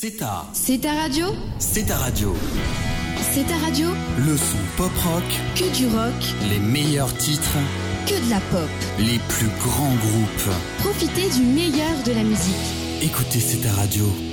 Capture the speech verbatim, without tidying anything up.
C'est ta. C'est ta radio. C'est ta radio. C'est ta radio. Le son pop-rock. Que du rock. Les meilleurs titres. Que de la pop. Les plus grands groupes. Profitez du meilleur de la musique. Écoutez C'est ta radio.